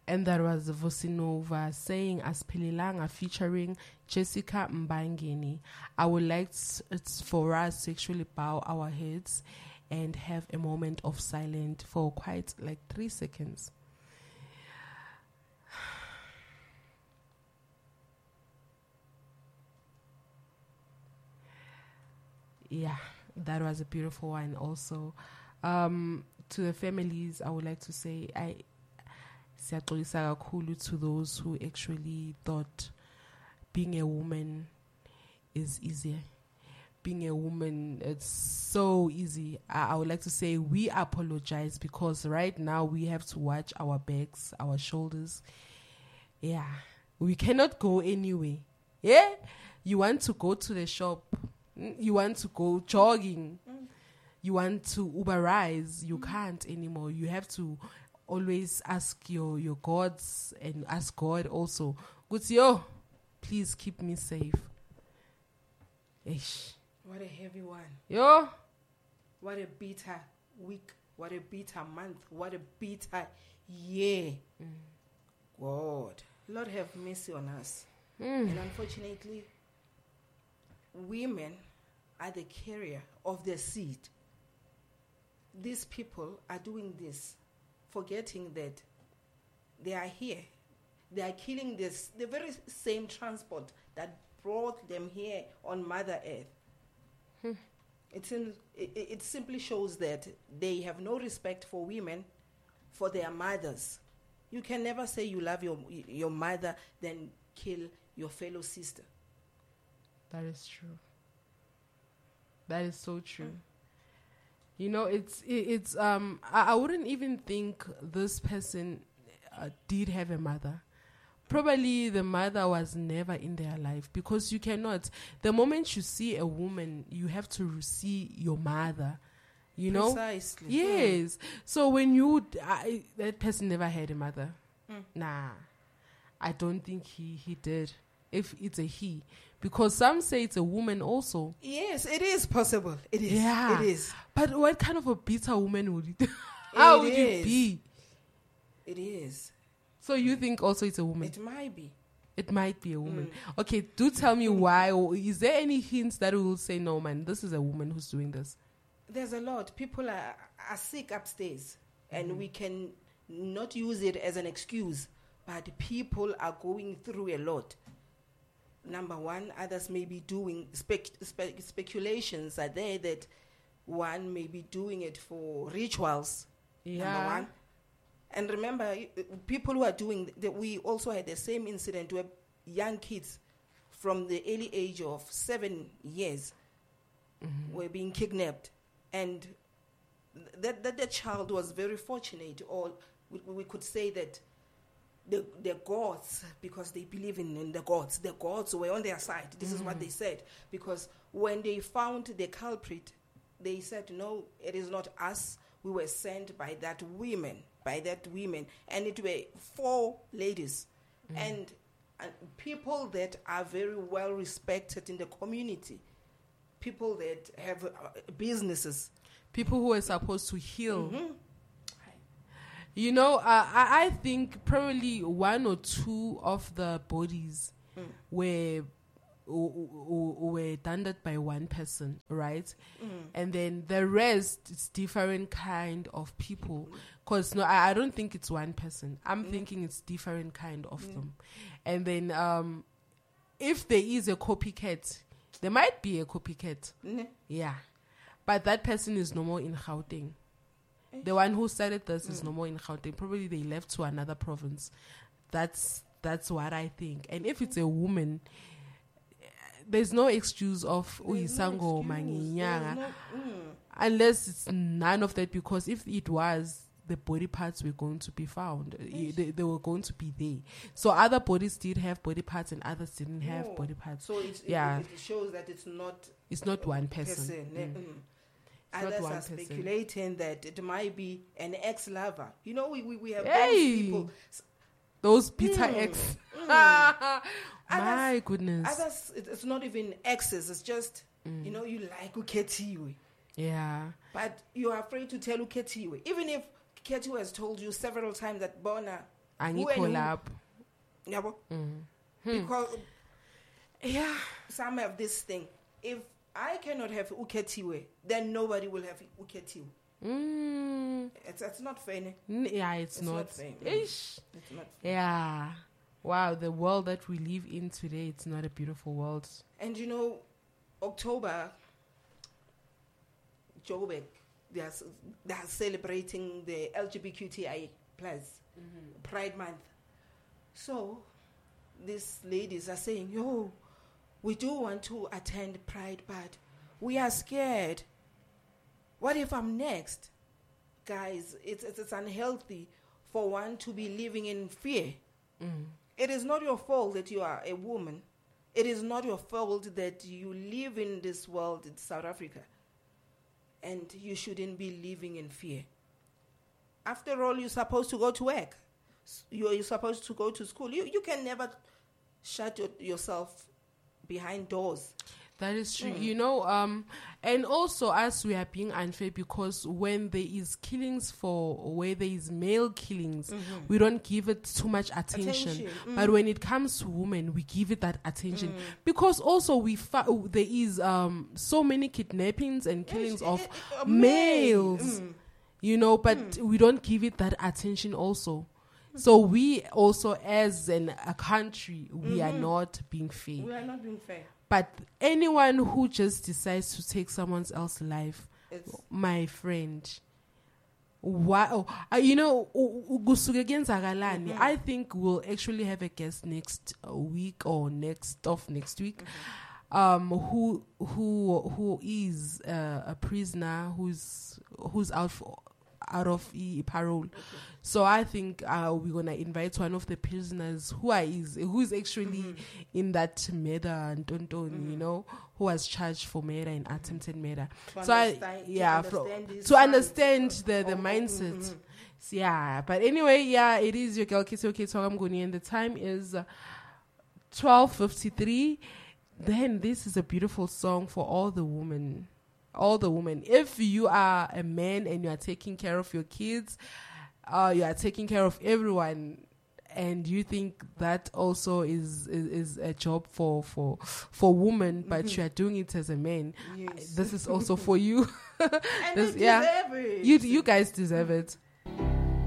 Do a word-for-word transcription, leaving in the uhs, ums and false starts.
And that was Vosinova saying Aspililanga featuring Jessica Mbangeni. I would like t- it's for us to actually bow our heads and have a moment of silence for quite like three seconds. Yeah, that was a beautiful one also. Um, to the families, I would like to say I siyaxolisa kakhulu to those who actually thought being a woman is easier. Being a woman, it's so easy. I, I would like to say we apologize because right now we have to watch our backs, our shoulders. Yeah, we cannot go anywhere. Yeah, you want to go to the shop, you want to go jogging, you want to Uberize, you can't anymore. You have to always ask your, your gods and ask God also. Good, yo, please keep me safe. Ish. What a heavy one. Yo. What a bitter week. What a bitter month. What a bitter year. Mm. God. Lord have mercy on us. Mm. And unfortunately, women are the carrier of the seed. These people are doing this, forgetting that they are here. They are killing this, the very same transport that brought them here on Mother Earth. Hmm. It's in, it, it simply shows that they have no respect for women, for their mothers. You can never say you love your your mother, then kill your fellow sister. That is true. That is so true. Mm. You know, it's it, it's um. I, I wouldn't even think this person uh, did have a mother. Probably the mother was never in their life because you cannot. The moment you see a woman, you have to see your mother. You know, precisely. Yes. Mm. So when you I, that person never had a mother. Mm. Nah, I don't think he he did. If it's a he, because some say it's a woman also. Yes, it is possible. It is. Yeah, it is. But what kind of a bitter woman would it? How it would is. it be? It is. So you think also it's a woman? It might be. It might be a woman. Mm. Okay, do tell me why. Or is there any hints that we will say, no, man, this is a woman who's doing this? There's a lot. People are, are sick upstairs, and mm-hmm. we can not use it as an excuse, but people are going through a lot. Number one, others may be doing, spec, spec, speculations are there that one may be doing it for rituals. Yeah. Number one. And remember, people who are doing that, we also had the same incident where young kids from the early age of seven years mm-hmm. were being kidnapped. And th- that, that the child was very fortunate, or we, we could say that the the gods, because they believe in, in the gods, the gods were on their side. This mm-hmm. is what they said. Because when they found the culprit, they said, no, it is not us. We were sent by that women. by that women, and it were four ladies, mm. and, and people that are very well respected in the community, people that have uh, businesses, people who are supposed to heal. Mm-hmm. You know, uh, I, I think probably one or two of the bodies mm. were were done by one person, right? Mm. And then the rest is different kind of people. Because no, I, I don't think it's one person. I'm mm. thinking it's different kind of mm. them. And then um, if there is a copycat, there might be a copycat. Mm. Yeah. But that person is no more in Gauteng. Eh? The one who started this mm. is no more in Gauteng. Probably they left to another province. That's that's what I think. And if it's a woman, there's no excuse of uyisango manginyanga unless it's none of that, because if it was, the body parts were going to be found. They, they were going to be there. So other bodies did have body parts and others didn't no. have body parts. So it's, yeah. it, it shows that it's not it's not one person. person. Mm. Mm. Others are person. speculating that it might be an ex-lover. You know, we, we, we have hey. those people. Those bitter mm. ex. Mm. My others, goodness. Others, it's not even exes. It's just, mm. you know, you like uketiwe. Yeah. But you are afraid to tell uketiwe. Even if Ketu has told you several times that Bona, Angikho and who? lapho. Yabo? Mm. Because Yeah. some have this thing. If I cannot have uketiwe, then nobody will have uketiwe. Mm. It's, it's not fair. Ne? N- Yeah, it's, It's not. not fair. Ish. It's not fair. Yeah. Wow, the world that we live in today, it's not a beautiful world. And you know, October, Joburg, they are, s- they are celebrating the L G B T Q I plus Pride Month. So, these ladies are saying, yo, we do want to attend Pride, but we are scared. What if I'm next? Guys, it's, it's, it's unhealthy for one to be living in fear. Mm. It is not your fault that you are a woman. It is not your fault that you live in this world in South Africa. And you shouldn't be living in fear. After all, you're supposed to go to work. S- You're, you're supposed to go to school. You, you can never shut your, yourself behind doors. That is true. Mm. You know, um, and also us, we are being unfair because when there is killings for, where there is male killings, we don't give it too much attention. Attention, mm. But when it comes to women, we give it that attention. Because also we fa- there is um, so many kidnappings and killings Yes, of eh, eh, uh, males, Mm. you know, but we don't give it that attention also. So we also, as an, a country, we are not being fair. We are not being fair. But anyone who just decides to take someone else's life, It's, my friend, wow, uh, you know, u- u- kusuke kuyenzakalani. I think we'll actually have a guest next uh, week or next of next week, um, who who who is uh, a prisoner who's who's out for, out of e- parole. So I think uh, we're gonna invite one of the prisoners who are is who is actually in that murder and tonton, you know, who was charged for murder and attempted murder. to So I, understand- to yeah, fro- understand his to side understand of- the the of- mindset. mhm. So, yeah, but anyway, yeah, it is your girl Kissy Okay Togamguni, and the time is uh, twelve fifty three. Then this is a beautiful song for all the women. All the women. If you are a man and you are taking care of your kids, uh, you are taking care of everyone, and you think that also is is, is a job for for for women, but you are doing it as a man. Yes. This is also for you. And this- they yeah. deserve it. You you guys deserve it.